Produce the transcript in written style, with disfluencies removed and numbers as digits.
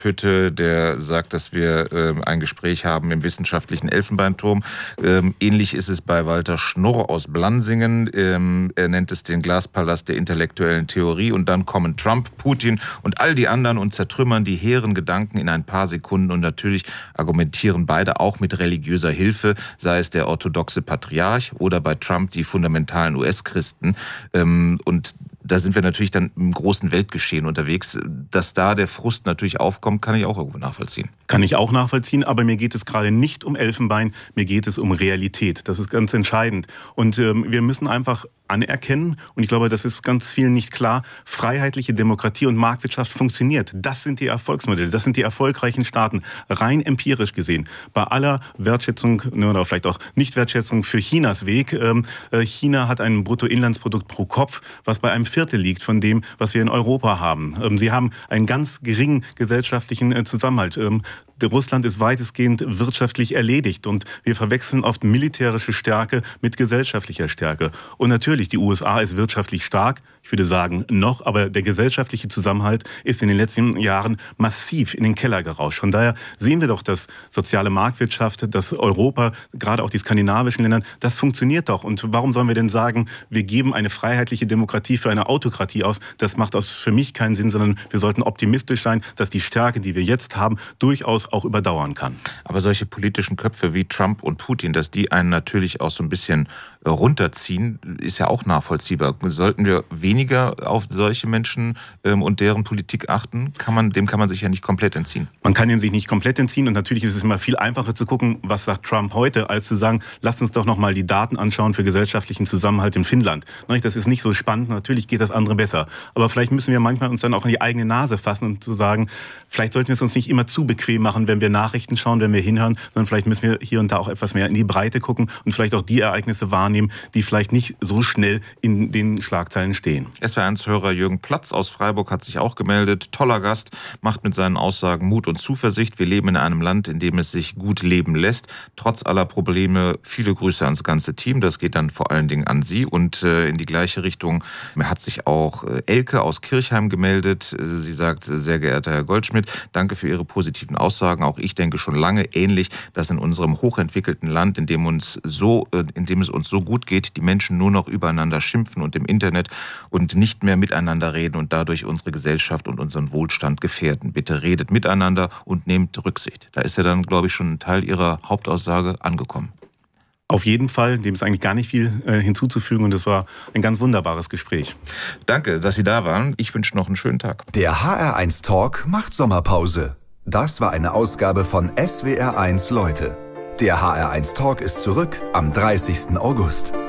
Pütte, der sagt, dass wir ein Gespräch haben im wissenschaftlichen Elfenbeinturm. Ähnlich ist es bei Walter Schnurr aus Blansingen. Er nennt es den Glaspalast der intellektuellen Theorie. Und dann kommen Trump, Putin und all die anderen und zertrümmern die hehren Gedanken in ein paar Sekunden. Und natürlich argumentieren beide auch mit religiöser Hilfe, sei es der orthodoxe Patriarch oder bei Trump die fundamentalen US-Christen. Und da sind wir natürlich dann im großen Weltgeschehen unterwegs. Dass da der Frust natürlich aufkommt, kann ich auch irgendwo nachvollziehen. Kann ich auch nachvollziehen, aber mir geht es gerade nicht um Elfenbein, mir geht es um Realität. Das ist ganz entscheidend. Und wir müssen einfach anerkennen, und ich glaube, das ist ganz vielen nicht klar, freiheitliche Demokratie und Marktwirtschaft funktioniert. Das sind die Erfolgsmodelle, das sind die erfolgreichen Staaten, rein empirisch gesehen. Bei aller Wertschätzung oder vielleicht auch Nicht-Wertschätzung für Chinas Weg. China hat ein Bruttoinlandsprodukt pro Kopf, was bei einem Viertel liegt von dem, was wir in Europa haben. Sie haben einen ganz geringen gesellschaftlichen Zusammenhalt. Russland ist weitestgehend wirtschaftlich erledigt und wir verwechseln oft militärische Stärke mit gesellschaftlicher Stärke. Und natürlich, die USA ist wirtschaftlich stark, ich würde sagen noch, aber der gesellschaftliche Zusammenhalt ist in den letzten Jahren massiv in den Keller gerauscht. Von daher sehen wir doch, dass soziale Marktwirtschaft, dass Europa, gerade auch die skandinavischen Länder, das funktioniert doch. Und warum sollen wir denn sagen, wir geben eine freiheitliche Demokratie für eine Autokratie aus? Das macht für mich keinen Sinn, sondern wir sollten optimistisch sein, dass die Stärke, die wir jetzt haben, durchaus auch überdauern kann. Aber solche politischen Köpfe wie Trump und Putin, dass die einen natürlich auch so ein bisschen runterziehen, ist ja auch nachvollziehbar. Sollten wir weniger auf solche Menschen und deren Politik achten? Dem kann man sich ja nicht komplett entziehen. Man kann sich nicht komplett entziehen und natürlich ist es immer viel einfacher zu gucken, was sagt Trump heute, als zu sagen, lasst uns doch noch mal die Daten anschauen für gesellschaftlichen Zusammenhalt in Finnland. Das ist nicht so spannend, natürlich geht das andere besser. Aber vielleicht müssen wir manchmal uns dann auch in die eigene Nase fassen und zu sagen, vielleicht sollten wir es uns nicht immer zu bequem machen, wenn wir Nachrichten schauen, wenn wir hinhören, sondern vielleicht müssen wir hier und da auch etwas mehr in die Breite gucken und vielleicht auch die Ereignisse wahrnehmen, die vielleicht nicht so schnell in den Schlagzeilen stehen. SWR1-Hörer Jürgen Platz aus Freiburg hat sich auch gemeldet. Toller Gast, macht mit seinen Aussagen Mut und Zuversicht. Wir leben in einem Land, in dem es sich gut leben lässt. Trotz aller Probleme viele Grüße ans ganze Team. Das geht dann vor allen Dingen an Sie. Und in die gleiche Richtung hat sich auch Elke aus Kirchheim gemeldet. Sie sagt, sehr geehrter Herr Goldschmidt, danke für Ihre positiven Aussagen. Auch ich denke schon lange ähnlich, dass in unserem hochentwickelten Land, in dem es uns so gut geht, die Menschen nur noch übereinander schimpfen und im Internet und nicht mehr miteinander reden und dadurch unsere Gesellschaft und unseren Wohlstand gefährden. Bitte redet miteinander und nehmt Rücksicht. Da ist ja dann, glaube ich, schon ein Teil Ihrer Hauptaussage angekommen. Auf jeden Fall, dem ist eigentlich gar nicht viel hinzuzufügen und es war ein ganz wunderbares Gespräch. Danke, dass Sie da waren. Ich wünsche noch einen schönen Tag. Der HR1 Talk macht Sommerpause. Das war eine Ausgabe von SWR1 Leute. Der HR1 Talk ist zurück am 30. August.